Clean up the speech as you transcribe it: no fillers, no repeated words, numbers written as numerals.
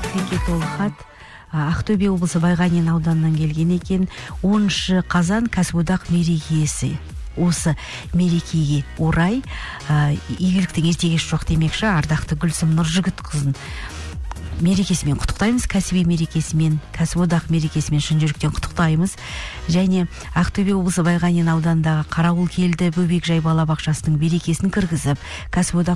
тілекке толы хат Ақтөбе облысы Байғанин ауданынан келген екен. 10 қазан кәсіподақ мерекесі. Осы мерекеге орай игіліктің ертегісі жоқ демекші, ардақты Гүлсім Нұржігітқызын мерекесімен құттықтаймыз, кәсіби мерекесімен, кәсіподақ мерекесімен шын жүректен құттықтаймыз. Және Ақтөбе облысы Байғанин ауданындағы Қарауыл келді бөбекжай балабақшасының берекесін кіргізіп, кәсіподақ